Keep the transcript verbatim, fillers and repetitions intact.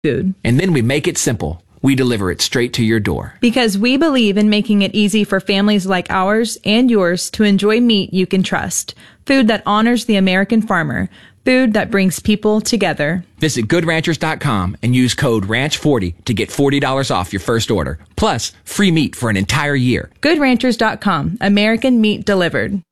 food. And then we make it simple. We deliver it straight to your door. Because we believe in making it easy for families like ours and yours to enjoy meat you can trust. Food that honors the American farmer. Food that brings people together. Visit good ranchers dot com and use code ranch forty to get forty dollars off your first order. Plus, free meat for an entire year. good ranchers dot com. American meat delivered.